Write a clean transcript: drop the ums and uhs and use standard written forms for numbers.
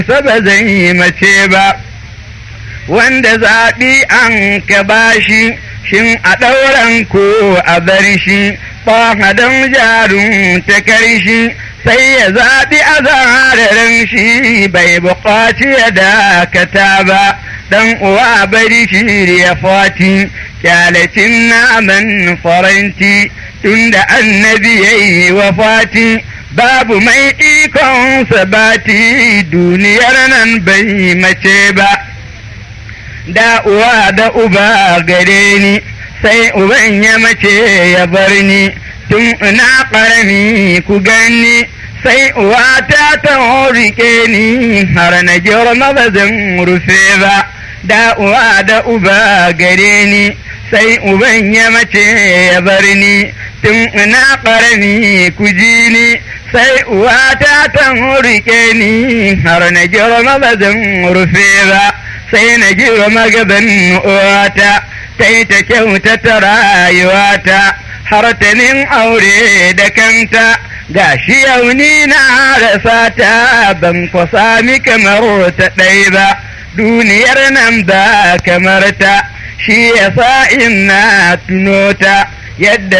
ba zai mace ba, wanda zaɓi an ka bashi, shin a ɗauran ko a bar shi, ba don jarun ta karshi, sai ya zaɓi a zararen shi bai buƙaci ya dakata ba, ɗan uwa bari shi ya fati, kyalacin naman faranti, tunda annabi ya yi wa fati. Babu mai ikon sabati duniyar nan bai mace ba, da uwa da uba gare ni, sai uban ya mace ya bar ni, tun ina ƙarami ku gani, sai uwa ta rike ni, har na girma ba zan rufe ba, da uwa da uba gare ni, sai uban ya mace ya bar ni, tun ina ƙarami ku ji ni, sai uwata ta rike ni, har na girma ba zan rufe ba, sai na girma gaban uwata, ta yi ta kyautata rayuwata, har ta nin aure da kanta, ga shi yau ni na rasa ta, ban ku sami kamar ta ɗai ba, duniyar nan ba kamar ta, shi yasa in na tuno ta, yadda